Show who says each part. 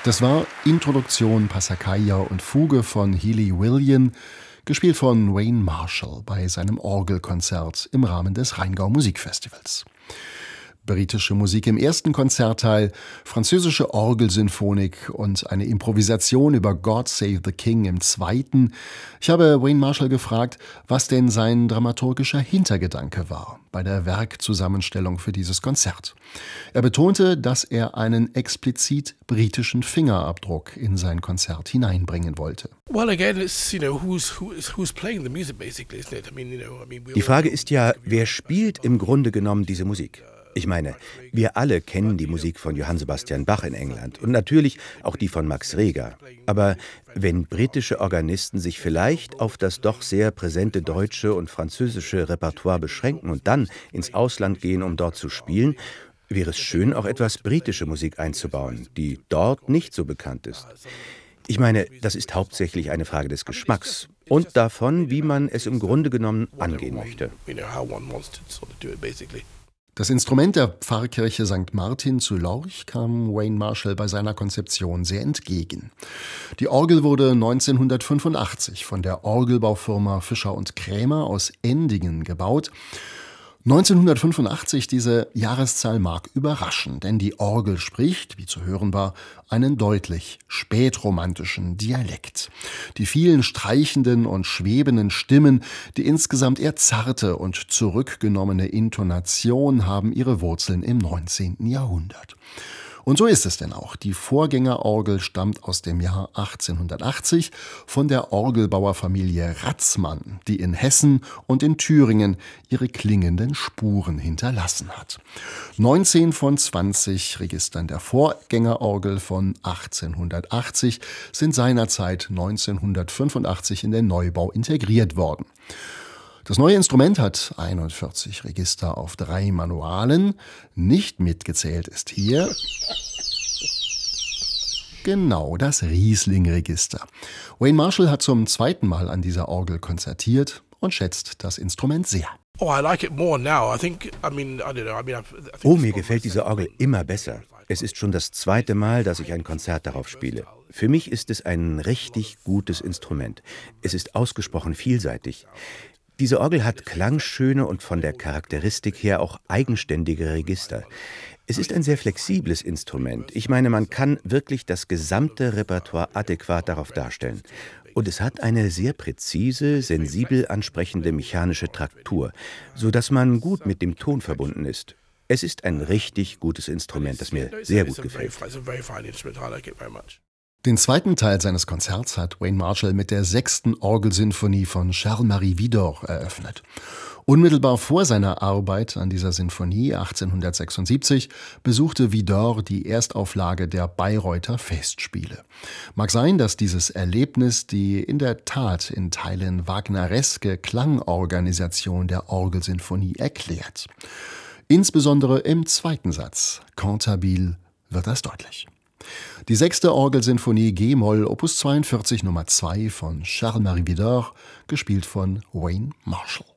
Speaker 1: Das war Introduktion, Passacaglia und Fuge von Healy William, gespielt von Wayne Marshall bei seinem Orgelkonzert im Rahmen des Rheingau Musikfestivals. Britische Musik im ersten Konzertteil, französische Orgelsinfonik und eine Improvisation über God Save the King im zweiten. Ich habe Wayne Marshall gefragt, was denn sein dramaturgischer Hintergedanke war bei der Werkzusammenstellung für dieses Konzert. Er betonte, dass er einen explizit britischen Fingerabdruck in sein Konzert hineinbringen wollte.
Speaker 2: Die Frage ist ja, wer spielt im Grunde genommen diese Musik? Ich meine, wir alle kennen die Musik von Johann Sebastian Bach in England und natürlich auch die von Max Reger. Aber wenn britische Organisten sich vielleicht auf das doch sehr präsente deutsche und französische Repertoire beschränken und dann ins Ausland gehen, um dort zu spielen, wäre es schön, auch etwas britische Musik einzubauen, die dort nicht so bekannt ist. Ich meine, das ist hauptsächlich eine Frage des Geschmacks und davon, wie man es im Grunde genommen angehen möchte.
Speaker 1: Das Instrument der Pfarrkirche St. Martin zu Lorch kam Wayne Marshall bei seiner Konzeption sehr entgegen. Die Orgel wurde 1985 von der Orgelbaufirma Fischer und Krämer aus Endingen gebaut. 1985, diese Jahreszahl mag überraschen, denn die Orgel spricht, wie zu hören war, einen deutlich spätromantischen Dialekt. Die vielen streichenden und schwebenden Stimmen, die insgesamt eher zarte und zurückgenommene Intonation haben ihre Wurzeln im 19. Jahrhundert. Und so ist es denn auch. Die Vorgängerorgel stammt aus dem Jahr 1880 von der Orgelbauerfamilie Ratzmann, die in Hessen und in Thüringen ihre klingenden Spuren hinterlassen hat. 19 von 20 Registern der Vorgängerorgel von 1880 sind seinerzeit 1985 in den Neubau integriert worden. Das neue Instrument hat 41 Register auf 3 Manualen. Nicht mitgezählt ist hier genau das Riesling-Register. Wayne Marshall hat zum zweiten Mal an dieser Orgel konzertiert und schätzt das Instrument sehr.
Speaker 2: Mir gefällt diese Orgel immer besser. Es ist schon das zweite Mal, dass ich ein Konzert darauf spiele. Für mich ist es ein richtig gutes Instrument. Es ist ausgesprochen vielseitig. Diese Orgel hat klangschöne und von der Charakteristik her auch eigenständige Register. Es ist ein sehr flexibles Instrument. Ich meine, man kann wirklich das gesamte Repertoire adäquat darauf darstellen. Und es hat eine sehr präzise, sensibel ansprechende mechanische Traktur, sodass man gut mit dem Ton verbunden ist. Es ist ein richtig gutes Instrument, das mir sehr gut gefällt.
Speaker 1: Den zweiten Teil seines Konzerts hat Wayne Marshall mit der 6. Orgelsinfonie von Charles-Marie Widor eröffnet. Unmittelbar vor seiner Arbeit an dieser Sinfonie 1876 besuchte Widor die Erstauflage der Bayreuther Festspiele. Mag sein, dass dieses Erlebnis die in der Tat in Teilen wagnereske Klangorganisation der Orgelsinfonie erklärt. Insbesondere im zweiten Satz, Cantabile, wird das deutlich. Die 6. Orgelsinfonie G-Moll, Opus 42 Nummer 2 von Charles-Marie Widor, gespielt von Wayne Marshall.